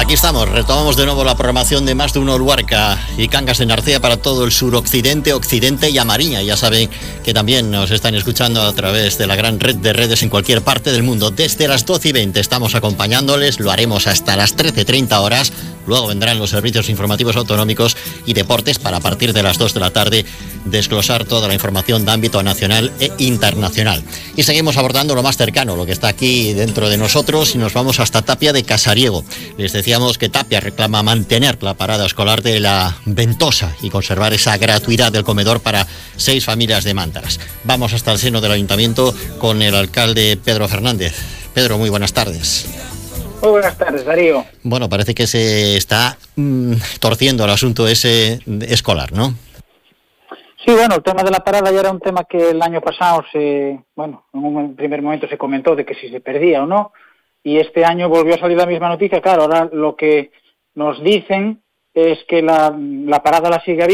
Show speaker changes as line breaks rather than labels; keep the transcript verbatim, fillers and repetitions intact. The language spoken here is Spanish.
Aquí estamos, retomamos de nuevo la programación de Más de Uno Luarca y Cangas de Narcea para todo el suroccidente, occidente y a Mariña. Ya saben que también nos están escuchando a través de la gran red de redes en cualquier parte del mundo. Desde las doce y veinte estamos acompañándoles, lo haremos hasta las trece treinta horas. Luego vendrán los servicios informativos autonómicos y deportes para a partir de las dos de la tarde desglosar toda la información de ámbito nacional e internacional. Y seguimos abordando lo más cercano, lo que está aquí dentro de nosotros, y nos vamos hasta Tapia de Casariego. Les decíamos que Tapia reclama mantener la parada escolar de la Ventosa y conservar esa gratuidad del comedor para seis familias de Mántaras. Vamos hasta el seno del ayuntamiento con el alcalde Pedro Fernández. Pedro, muy buenas tardes.
Muy buenas tardes, Darío.
Bueno, parece que se está mmm, torciendo el asunto ese escolar, ¿no?
Sí, bueno, el tema de la parada ya era un tema que el año pasado se, bueno, en un primer momento se comentó de que si se perdía o no, y este año volvió a salir la misma noticia. Claro, ahora lo que nos dicen es que la, la parada la sigue habiendo.